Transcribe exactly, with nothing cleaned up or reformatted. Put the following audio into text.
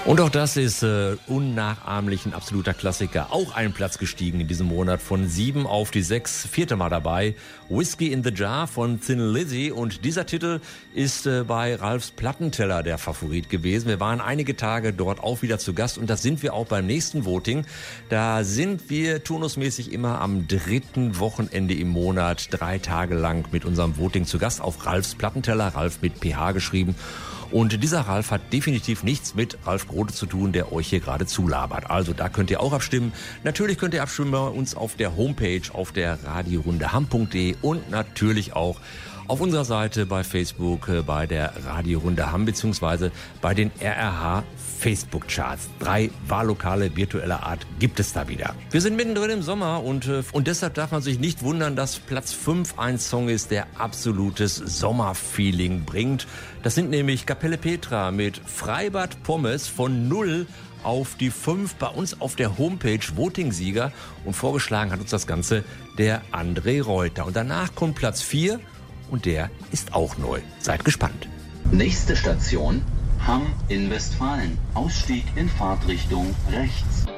Und auch das ist äh, unnachahmlich ein absoluter Klassiker. Auch einen Platz gestiegen in diesem Monat von sieben auf die sechs. Vierte Mal dabei. Whiskey in the Jar von Thin Lizzy. Und dieser Titel ist äh, bei Ralfs Plattenteller der Favorit gewesen. Wir waren einige Tage dort auch wieder zu Gast. Und das sind wir auch beim nächsten Voting. Da sind wir turnusmäßig immer am dritten Wochenende im Monat drei Tage lang mit unserem Voting zu Gast auf Ralfs Plattenteller. Ralf mit P H geschrieben. Und dieser Ralf hat definitiv nichts mit Ralf Grote zu tun, der euch hier gerade zulabert. Also da könnt ihr auch abstimmen. Natürlich könnt ihr abstimmen bei uns auf der Homepage, auf der radiorundehamm punkt de und natürlich auch auf unserer Seite bei Facebook, bei der Radiorunde Hamm beziehungsweise bei den R R H Facebook-Charts. Drei Wahllokale virtueller Art gibt es da wieder. Wir sind mittendrin im Sommer und, und deshalb darf man sich nicht wundern, dass Platz fünf ein Song ist, der absolutes Sommerfeeling bringt. Das sind nämlich Kapelle Petra mit Freibad Pommes von null auf die fünf bei uns auf der Homepage Voting-Sieger und vorgeschlagen hat uns das Ganze der André Reuter. Und danach kommt Platz vier und der ist auch neu. Seid gespannt. Nächste Station, Hamm in Westfalen. Ausstieg in Fahrtrichtung rechts.